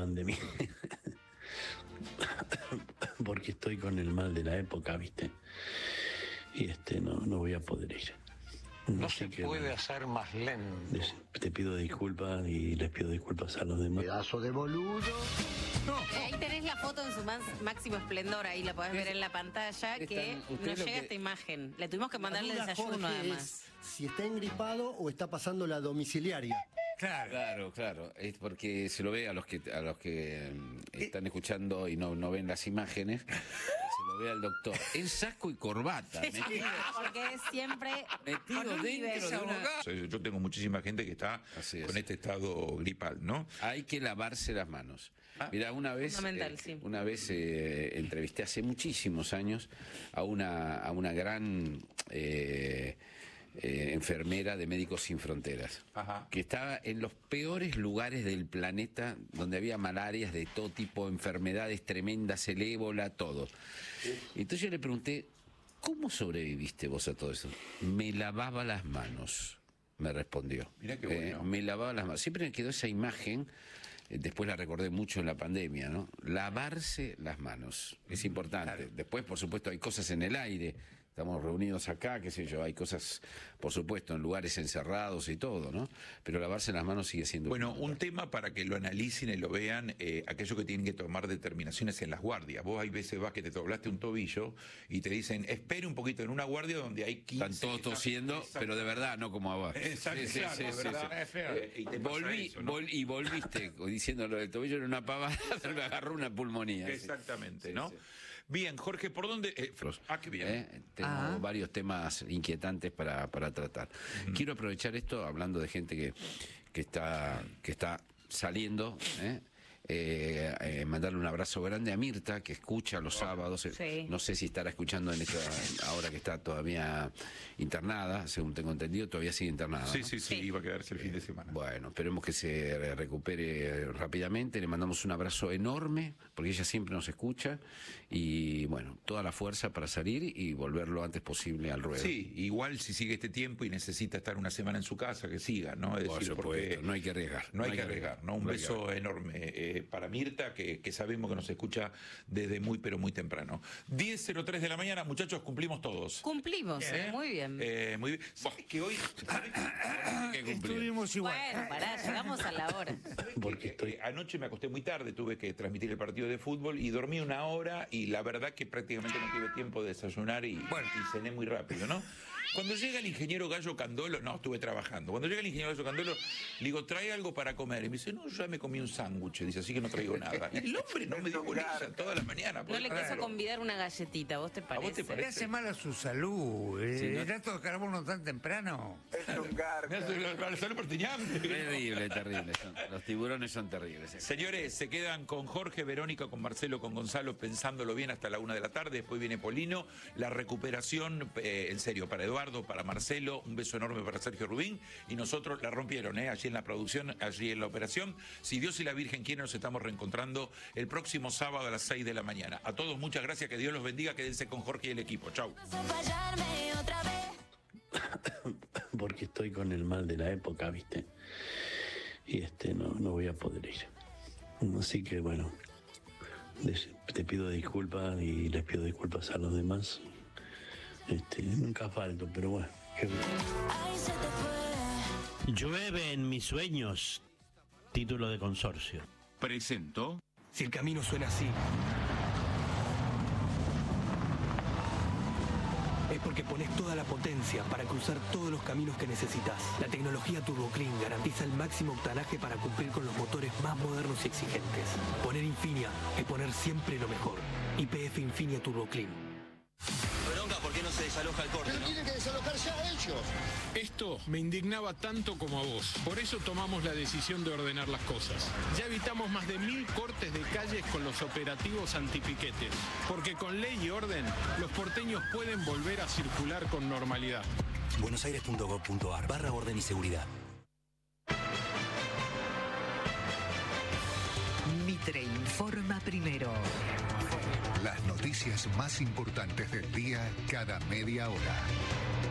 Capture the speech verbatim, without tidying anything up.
burlan de mí. Porque estoy con el mal de la época, ¿viste? Y este no, no voy a poder ir. No se puede hacer más lento. Te pido disculpas y les pido disculpas a los demás. Pedazo de boludo. No. Ahí tenés la foto en su más, máximo esplendor, ahí la podés ver en la pantalla, que no llega que... esta imagen. Le tuvimos que mandarle duda, desayuno, Jorge, además. Es si está engripado o está pasando la domiciliaria. Claro, claro, claro. Es porque se lo ve a los que a los que eh, están escuchando y no, no ven las imágenes. Se lo ve al doctor en saco y corbata, metido, porque es siempre metido dentro de una... Yo tengo muchísima gente que está con este estado gripal, ¿no? Hay que lavarse las manos. Ah, Mira, una vez, eh, sí. una vez eh, entrevisté hace muchísimos años a una a una gran eh, eh, enfermera de Médicos Sin Fronteras, Ajá. que estaba en los peores lugares del planeta, donde había malarias de todo tipo, enfermedades tremendas, el ébola, todo. Sí. Entonces yo le pregunté, ¿cómo sobreviviste vos a todo eso? Me lavaba las manos, me respondió. Mirá qué bueno. Eh, me lavaba las manos. Siempre me quedó esa imagen. Después la recordé mucho en la pandemia, ¿no? Lavarse las manos es importante. Claro. Después, por supuesto, hay cosas en el aire. Estamos reunidos acá, qué sé yo, hay cosas, por supuesto, en lugares encerrados y todo, ¿no? Pero lavarse las manos sigue siendo... Bueno, un tema para que lo analicen y lo vean, eh, aquellos que tienen que tomar determinaciones en las guardias. Vos hay veces vas que te doblaste un tobillo y te dicen, espere un poquito en una guardia donde hay quince... Están todos tosiendo, exacto, pero de verdad, no como a vos. Exacto, sí, sí, claro, sí, sí, sí, sí. Eh, y, te Volví, eso, ¿no? vol y volviste diciéndolo del tobillo, era una pavada, pero me agarró una pulmonía. Exactamente, sí, ¿no? Sí. Bien, Jorge, ¿por dónde...? Eh, ah, qué bien. Eh, tengo ah. varios temas inquietantes para, para tratar. Uh-huh. Quiero aprovechar esto, hablando de gente que, que, está, que está saliendo, ¿eh? Eh, eh, mandarle un abrazo grande a Mirta, que escucha los sábados. Sí. No sé si estará escuchando en esta, ahora que está todavía internada, según tengo entendido, todavía sigue internada. Sí, ¿no? sí, sí, sí, iba a quedarse el fin de semana. Bueno, esperemos que se recupere rápidamente. Le mandamos un abrazo enorme, porque ella siempre nos escucha. Y bueno, toda la fuerza para salir y volver lo antes posible al ruedo. Sí, igual si sigue este tiempo y necesita estar una semana en su casa, que siga, ¿no? Es Por decir, supuesto, porque no hay que arriesgar. No hay, no hay que arriesgar, arriesgar, ¿no? Un no beso enorme. Eh, para Mirta, que, que sabemos que nos escucha desde muy, pero muy temprano. diez cero tres de la mañana, muchachos, cumplimos todos. Cumplimos, ¿eh? Muy bien. Eh, muy bien. ¿Sabes que hoy estuvimos igual? Bueno, pará, llegamos a la hora. Porque estoy... anoche me acosté muy tarde, tuve que transmitir el partido de fútbol y dormí una hora y la verdad que prácticamente no tuve tiempo de desayunar y, bueno, y cené muy rápido, ¿no? Cuando llega el ingeniero Gallo Candolo, no, estuve trabajando. Cuando llega el ingeniero Gallo Candolo, le digo, trae algo para comer. Y me dice, no, yo ya me comí un sándwich. Dice, así que no traigo nada. Y el hombre no me dio bolilla toda la mañana. No le quiso convidar una galletita, ¿vos te parece? ¿A vos te parece? Le hace mal a su salud. ¿Eh? Sí, ¿no? ¿Tanto carbono tan temprano? Es un garca. La salud porteñante. Terrible, terrible. Son, los tiburones son terribles. Señores, se quedan con Jorge, Verónica, con Marcelo, con Gonzalo, pensándolo bien hasta la una de la tarde. Después viene Polino. La recuperación, eh, en serio, para Eduardo, para Marcelo. Un beso enorme para Sergio Rubín. Y nosotros la rompieron, ¿eh? Allí en la producción, allí en la operación. Si Dios y la Virgen quieren, nos estamos reencontrando el próximo sábado a las seis de la mañana. A todos muchas gracias, que Dios los bendiga, quédense con Jorge y el equipo. Chau. Porque estoy con el mal de la época, ¿viste? Y este no, no voy a poder ir. Así que bueno, te pido disculpas y les pido disculpas a los demás. Este, nunca falto, pero bueno. Qué... Llueve en mis sueños. Título de Consorcio. Presentó. Si el camino suena así, es porque pones toda la potencia para cruzar todos los caminos que necesitas. La tecnología Turbo Clean garantiza el máximo octanaje para cumplir con los motores más modernos y exigentes. Poner Infinia es poner siempre lo mejor. Y P F Infinia Turbo Clean. Bronca, ¿por qué no se desaloja el corte? Pero ¿no? tienen que desalojar ya ellos. Esto me indignaba tanto como a vos. Por eso tomamos la decisión de ordenar las cosas. Ya evitamos más de mil cortes de calles con los operativos antipiquetes. Porque con ley y orden, los porteños pueden volver a circular con normalidad. buenosaires.gov.ar barra orden y seguridad. Mitre informa primero. Las noticias más importantes del día cada media hora.